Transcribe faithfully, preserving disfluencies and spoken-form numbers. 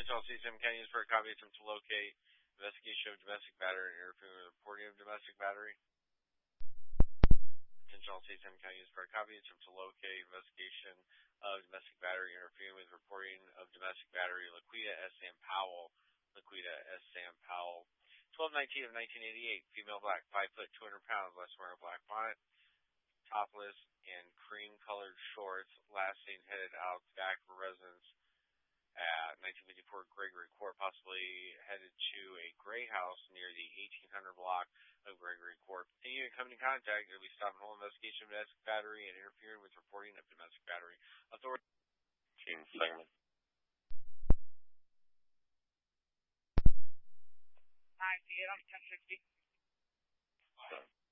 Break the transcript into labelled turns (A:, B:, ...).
A: Attention all C S M County for a copy attempt to locate investigation of domestic battery and interfering with reporting of domestic battery. Attention all C S M County for a copy attempt to locate investigation of domestic battery interfering with reporting of domestic battery. Laquita S. Sam Powell. Laquita S. Sam Powell. twelve nineteen of nineteen eighty-eight. Female black, five foot, two hundred pounds. Last wearing a black bonnet, topless, and cream-colored shorts. Last seen headed out back of a residence at nineteen fifty-four Gregory Court, possibly headed to a gray house near the eighteen hundred block of Gregory Court. Any incoming contact, there will be stop and hold investigation of domestic battery and interfering with reporting of domestic battery. Authority. Team segment.
B: I see it on ten sixty.